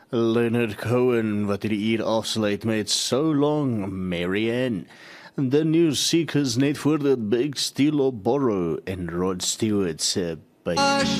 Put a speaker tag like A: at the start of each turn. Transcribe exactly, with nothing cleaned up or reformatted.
A: Leonard Cohen wat hierdie uur afsluit met So Long, Marianne. The New Seekers net voor dit Big Steel op Borrow en Rod Stewart se by